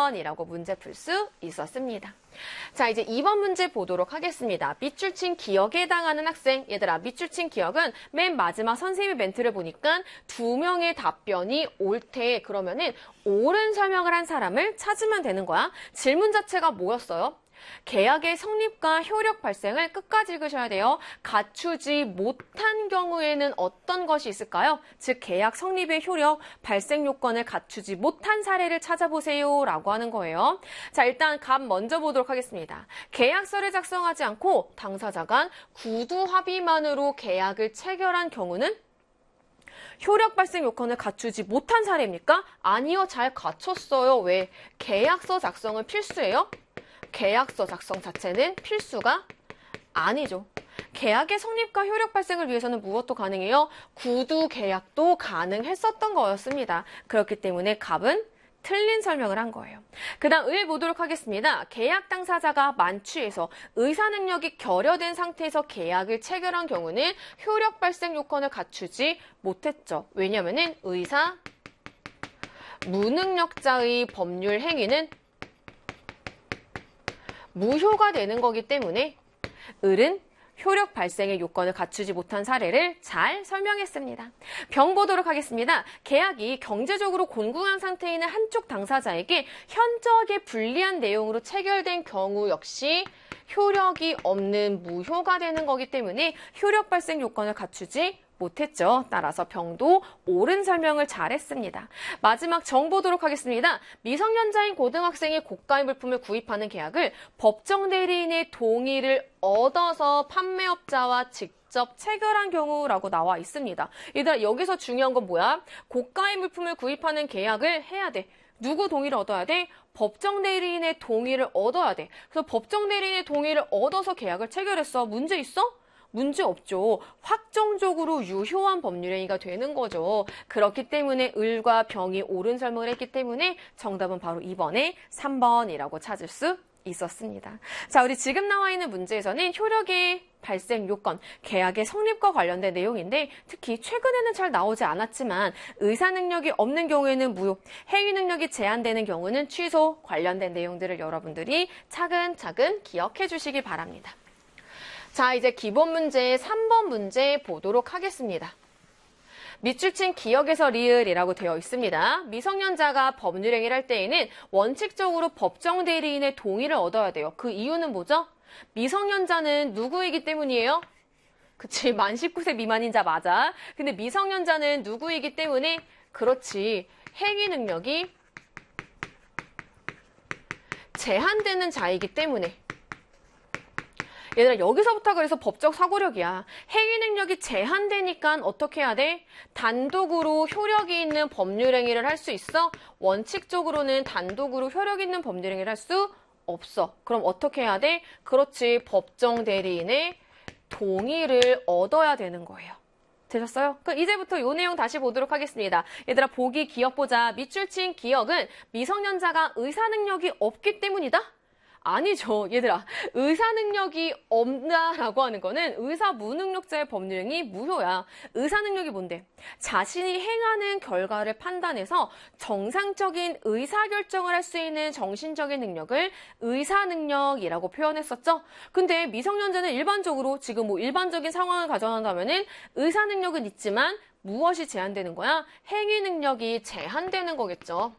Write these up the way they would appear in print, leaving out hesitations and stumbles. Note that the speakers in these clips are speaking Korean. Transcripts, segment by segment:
3번이라고 문제 풀 수 있었습니다. 자, 이제 2번 문제 보도록 하겠습니다. 밑줄 친 기억에 해당하는 학생. 얘들아, 밑줄 친 기억은 맨 마지막 선생님의 멘트를 보니까 2명의 답변이 옳대. 그러면은 옳은 설명을 한 사람을 찾으면 되는 거야. 질문 자체가 뭐였어요? 계약의 성립과 효력 발생을 끝까지 읽으셔야 돼요. 갖추지 못한 경우에는 어떤 것이 있을까요? 즉 계약 성립의 효력, 발생 요건을 갖추지 못한 사례를 찾아보세요 라고 하는 거예요. 자, 일단 답 먼저 보도록 하겠습니다. 계약서를 작성하지 않고 당사자 간 구두 합의만으로 계약을 체결한 경우는 효력 발생 요건을 갖추지 못한 사례입니까? 아니요, 잘 갖췄어요. 왜? 계약서 작성은 필수예요? 계약서 작성 자체는 필수가 아니죠. 계약의 성립과 효력 발생을 위해서는 무엇도 가능해요? 구두 계약도 가능했었던 거였습니다. 그렇기 때문에 갑은 틀린 설명을 한 거예요. 그 다음 을 보도록 하겠습니다. 계약 당사자가 만취해서 의사 능력이 결여된 상태에서 계약을 체결한 경우는 효력 발생 요건을 갖추지 못했죠. 왜냐하면 의사 무능력자의 법률 행위는 무효가 되는 거기 때문에 을은 효력 발생의 요건을 갖추지 못한 사례를 잘 설명했습니다. 병 보도록 하겠습니다. 계약이 경제적으로 곤궁한 상태에 있는 한쪽 당사자에게 현저하게 불리한 내용으로 체결된 경우 역시 효력이 없는 무효가 되는 거기 때문에 효력 발생 요건을 갖추지 못했죠. 따라서 병도 옳은 설명을 잘했습니다. 마지막 정 보도록 하겠습니다. 미성년자인 고등학생이 고가의 물품을 구입하는 계약을 법정 대리인의 동의를 얻어서 판매업자와 직접 체결한 경우라고 나와 있습니다. 얘들아, 여기서 중요한 건 뭐야? 고가의 물품을 구입하는 계약을 해야 돼. 누구 동의를 얻어야 돼? 법정 대리인의 동의를 얻어야 돼. 그래서 법정 대리인의 동의를 얻어서 계약을 체결했어. 문제 있어? 문제 없죠. 확정적으로 유효한 법률행위가 되는 거죠. 그렇기 때문에 을과 병이 옳은 설명을 했기 때문에 정답은 바로 2번에 3번이라고 찾을 수 있었습니다. 자, 우리 지금 나와 있는 문제에서는 효력의 발생 요건, 계약의 성립과 관련된 내용인데 특히 최근에는 잘 나오지 않았지만 의사 능력이 없는 경우에는 무효, 행위 능력이 제한되는 경우는 취소 관련된 내용들을 여러분들이 차근차근 기억해 주시기 바랍니다. 자, 이제 기본 문제 3번 문제 보도록 하겠습니다. 밑줄 친 기억에서 리을이라고 되어 있습니다. 미성년자가 법률행위를 할 때에는 원칙적으로 법정 대리인의 동의를 얻어야 돼요. 그 이유는 뭐죠? 미성년자는 누구이기 때문이에요? 그치, 만 19세 미만인 자 맞아. 근데 미성년자는 누구이기 때문에 그렇지, 행위 능력이 제한되는 자이기 때문에 얘들아, 여기서부터 그래서 법적 사고력이야. 행위 능력이 제한되니까 어떻게 해야 돼? 단독으로 효력이 있는 법률행위를 할 수 있어? 원칙적으로는 단독으로 효력 있는 법률행위를 할 수 없어. 그럼 어떻게 해야 돼? 그렇지, 법정 대리인의 동의를 얻어야 되는 거예요. 되셨어요? 그럼 이제부터 이 내용 다시 보도록 하겠습니다. 얘들아, 보기 기억 보자. 밑줄 친 기억은 미성년자가 의사 능력이 없기 때문이다? 아니죠. 얘들아, 의사 능력이 없다라고 하는 거는 의사 무능력자의 법률행위 무효야. 의사 능력이 뭔데? 자신이 행하는 결과를 판단해서 정상적인 의사결정을 할 수 있는 정신적인 능력을 의사 능력이라고 표현했었죠. 근데 미성년자는 일반적으로 지금 뭐 일반적인 상황을 가정한다면은 의사 능력은 있지만 무엇이 제한되는 거야? 행위 능력이 제한되는 거겠죠.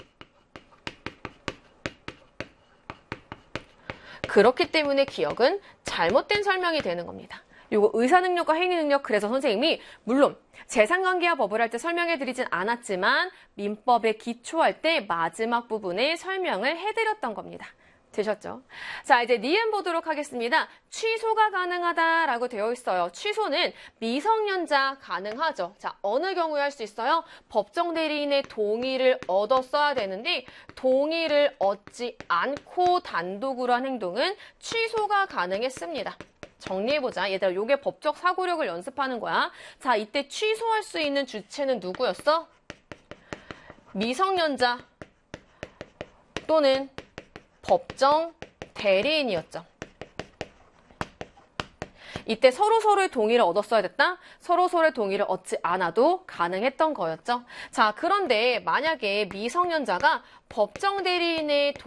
그렇기 때문에 기억은 잘못된 설명이 되는 겁니다. 요거 의사능력과 행위능력, 그래서 선생님이 물론 재산관계와 법을 할 때 설명해드리진 않았지만 민법에 기초할 때 마지막 부분에 설명을 해드렸던 겁니다. 되셨죠? 자, 이제 니은 보도록 하겠습니다. 취소가 가능하다라고 되어 있어요. 취소는 미성년자 가능하죠. 자, 어느 경우에 할 수 있어요? 법정 대리인의 동의를 얻었어야 되는데 동의를 얻지 않고 단독으로 한 행동은 취소가 가능했습니다. 정리해보자. 얘들아, 요게 법적 사고력을 연습하는 거야. 자, 이때 취소할 수 있는 주체는 누구였어? 미성년자 또는 법정 대리인이었죠. 이때 서로서로의 동의를 얻었어야 됐다? 서로서로의 동의를 얻지 않아도 가능했던 거였죠. 자, 그런데 만약에 미성년자가 법정 대리인의